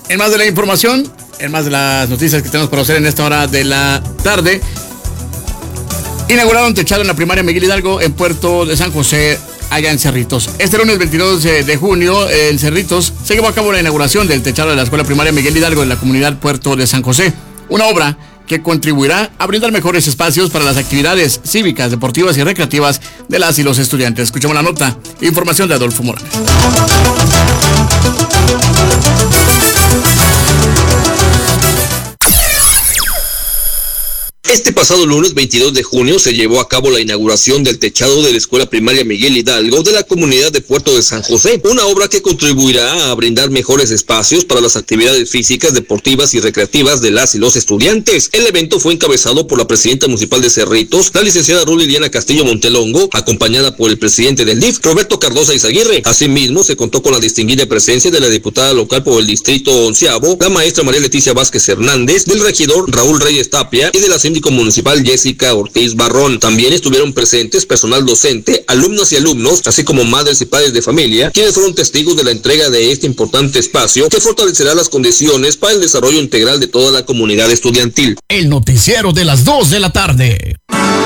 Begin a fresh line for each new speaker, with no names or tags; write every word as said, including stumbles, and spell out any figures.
En más de la información, en más de las noticias que tenemos para hacer en esta hora de la tarde, inauguraron techado en la primaria Miguel Hidalgo en Puerto de San José, allá en Cerritos. Este lunes veintidós de junio, en Cerritos, se llevó a cabo la inauguración del techado de la escuela primaria Miguel Hidalgo en la comunidad Puerto de San José, una obra que contribuirá a brindar mejores espacios para las actividades cívicas, deportivas y recreativas de las y los estudiantes. Escuchamos la nota. Información de Adolfo Morales.
Este pasado lunes veintidós de junio se llevó a cabo la inauguración del techado de la escuela primaria Miguel Hidalgo de la comunidad de Puerto de San José, una obra que contribuirá a brindar mejores espacios para las actividades físicas, deportivas y recreativas de las y los estudiantes. El evento fue encabezado por la presidenta municipal de Cerritos, la licenciada Ruth Liliana Castillo Montelongo, acompañada por el presidente del D I F, Roberto Cardosa Izaguirre. Asimismo, se contó con la distinguida presencia de la diputada local por el distrito onceavo, la maestra María Leticia Vázquez Hernández, del regidor Raúl Reyes Tapia y de la síndico municipal Jessica Ortiz Barrón. También estuvieron presentes personal docente, alumnas y alumnos, así como madres y padres de familia, quienes fueron testigos de la entrega de este importante espacio que fortalecerá las condiciones para el desarrollo integral de toda la comunidad estudiantil.
El noticiero de las dos de la tarde.